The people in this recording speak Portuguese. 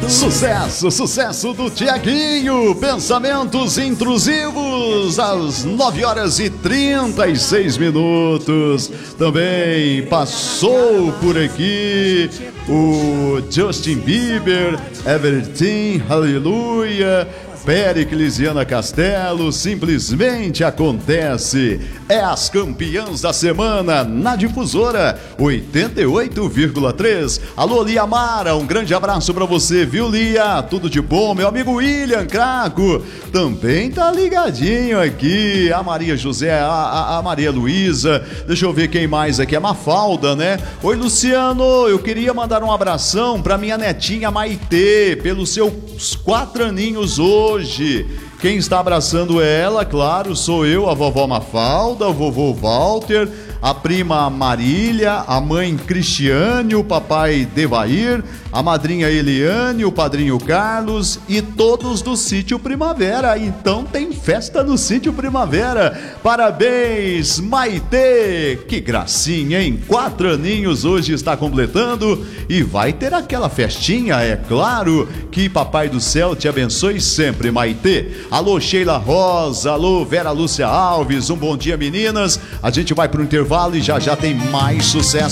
Sucesso, sucesso do Tiaguinho. Pensamentos intrusivos às 9h36. Também passou por aqui o Justin Bieber, Everything, Hallelujah. Péricles e Ana Castelo, simplesmente acontece. É as campeãs da semana na Difusora 88,3. Alô, Lia Mara, um grande abraço pra você, viu, Lia? Tudo de bom, meu amigo William Craco também tá ligadinho aqui. A Maria José, a Maria Luísa, deixa eu ver quem mais aqui, a Mafalda, né? Oi, Luciano, eu queria mandar um abração pra minha netinha Maitê, pelos seus 4 aninhos hoje. Quem está abraçando ela, claro, sou eu, a vovó Mafalda, o vovô Walter, a prima Marília, a mãe Cristiane, o papai Devair, a madrinha Eliane, o padrinho Carlos e todos do Sítio Primavera. Então tem festa no Sítio Primavera. Parabéns, Maitê! Que gracinha, hein? 4 aninhos hoje está completando e vai ter aquela festinha, é claro. Que Papai do Céu te abençoe sempre, Maitê. Alô, Sheila Rosa, alô, Vera Lúcia Alves, um bom dia, meninas. A gente vai para o intervalo e já tem mais sucesso.